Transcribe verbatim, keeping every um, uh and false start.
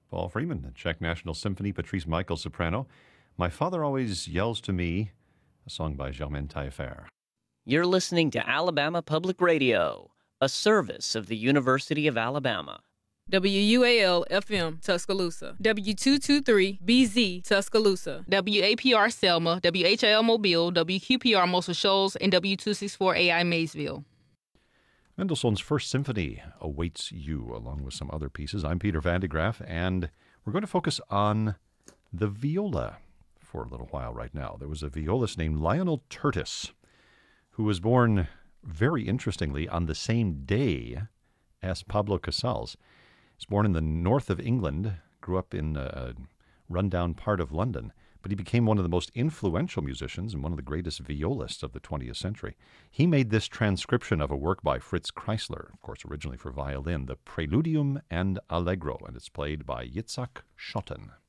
Paul Freeman, the Czech National Symphony, Patrice Michael, soprano. My Father Always Yells to Me, a song by Germaine Taillefer. You're listening to Alabama Public Radio, a service of the University of Alabama. W U A L F M Tuscaloosa, W two twenty-three B Z Tuscaloosa, W A P R Selma, W H I L Mobile, W Q P R Muscle Shoals, and W two sixty-four A I Maysville. Mendelssohn's First Symphony awaits you, along with some other pieces. I'm Peter Van de Graaff, and we're going to focus on the viola for a little while right now. There was a violist named Lionel Tertis, who was born, very interestingly, on the same day as Pablo Casals. He was born in the north of England, grew up in a rundown part of London, but he became one of the most influential musicians and one of the greatest violists of the twentieth century. He made this transcription of a work by Fritz Kreisler, of course originally for violin, the Preludium and Allegro, and it's played by Yitzhak Schotten.